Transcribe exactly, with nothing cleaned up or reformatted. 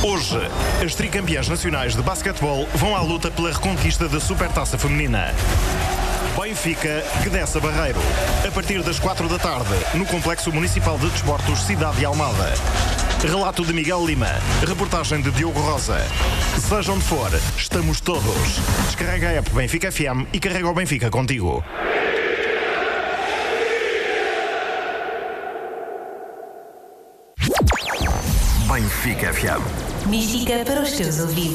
Hoje, as tricampeãs nacionais de basquetebol vão à luta pela reconquista da Supertaça Feminina. Benfica, Gdessa Barreiro. A partir das quatro da tarde, no Complexo Municipal de Desportos Cidade de Almada. Relato de Miguel Lima. Reportagem de Diogo Rosa. Seja onde for, estamos todos. Descarrega a app Benfica F M e carrega o Benfica contigo. Benfica F M. Música para os teus ouvidos.